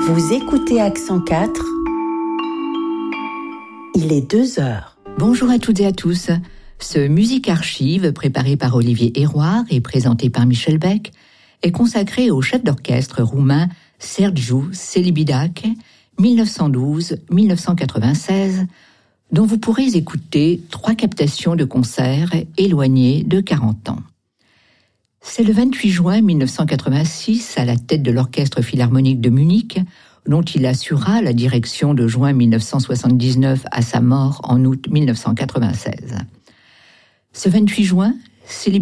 Vous écoutez Accent 4. Il est 2h. Bonjour à toutes et à tous. Ce Musique Archive, préparé par Olivier Héroard et présenté par Michel Beck, est consacré au chef d'orchestre roumain Sergiu Celibidache, 1912-1996, dont vous pourrez écouter 3 captations de concerts éloignées de 40 ans. C'est le 28 juin 1986, à la tête de l'Orchestre Philharmonique de Munich, dont il assura la direction de juin 1979 à sa mort en août 1996. Ce 28 juin,